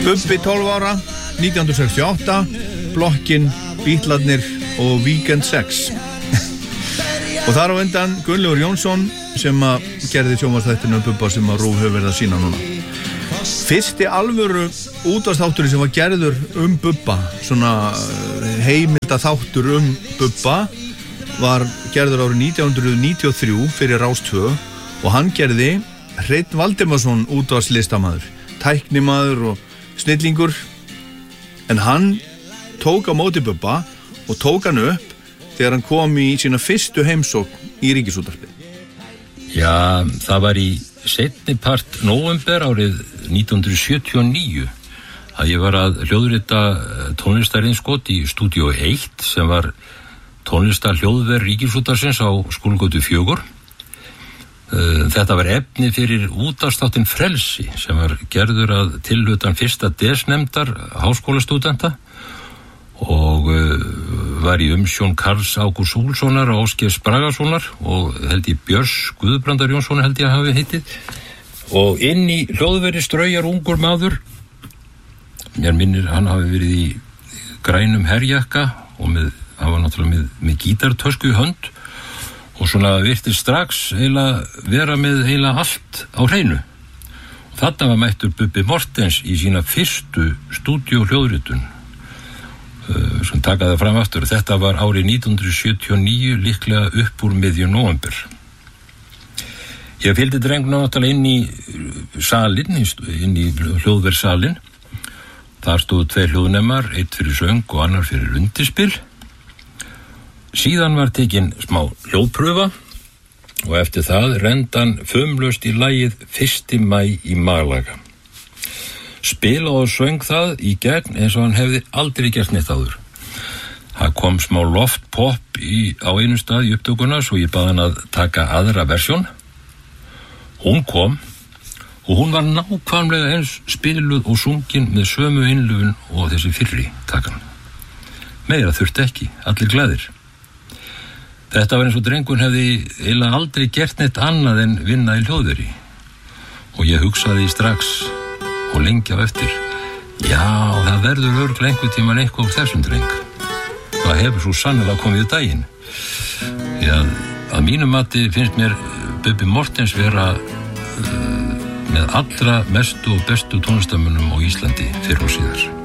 Bubbi 12 ára 1968, Blokkin, Bítlarnir og Weekend 6 og þar á undan Gunnlaugur Jónsson sem að gerði sjónvarpsþættinn Bubba sem að RÚV hefur verið að sýna núna. Fyrsti alvöru útvarpsþátturinn sem var gerður Bubba, svona heimildaþáttur Bubba, var gerður árið 1993 fyrir Rás 2 og hann gerði Hreinn Valdimarsson útvarpslistamaður, tæknimaður og snillingur, en hann tók á móti Bubba og tók hann upp þegar hann kom í sína fyrstu heimsókn í Ríkisútvarpið. Já, það var í seinni part nóvember árið 1979 að ég var að hljóðrita tónlistarinnskot í Stúdíó 1 sem var tónlistarhljóðver Ríkisútvarpsins á Skúlagötu 4. Þetta var efni fyrir útvarpsþáttinn Frelsi sem var gerður að tilhlutan fyrsta desnefndar háskólastúdenta og var í umsjón Karls Ágústs Úlfssonar og Ásgeirs Bragasonar og held ég Björns Guðbrandar Jónssonar held ég að hafi heitið og inn í hljóðveri straujar ungur maður, mér minnir hann hafi verið í grænum herjakka og hann var náttúrulega með gítartösku í hönd og svona virtist strax vera með allt á hreinu. Og þarna var mættur Bubbi Mortens í sína fyrstu stúdíóhljóðritun sem taka það fram aftur. Þetta var árið 1979 líklega upp úr miðju nóvember. Ég fylgdi drengnum náttúrulega inn í salinn, inn í hljóðversalinn. Þar stóðu 2 hljóðnemar, einn fyrir söng og annar fyrir undirspil. Síðan var tekin smá hljóðpröfa og eftir það renndi hann fumlaust í lagið 1. maí í Malaga. Spila og söng það í gegn eins og hann hefði aldrei gert neitt áður. Það kom smá loftpopp á einu stað í upptökuna svo ég bað hann að taka aðra versjón. Hún kom og hún var nákvæmlega eins spiluð og sungin með sömu innlifun og þessi fyrri takan. Meira þurfti ekki, allir glæðir. Þetta var eins og drengun hefði eiginlega aldrei gert neitt annað en vinna í hljóðveri. Og ég hugsaði strax og lengi á eftir, já, það verður örugglega einhvern tímann eitthvað úr þessum dreng. Það hefur svo sannlega komið í daginn. Því að mínu mati finnst mér Bubbi Mortens vera með allra mestu og bestu tónlistarmönnum á Íslandi fyrr og síðar.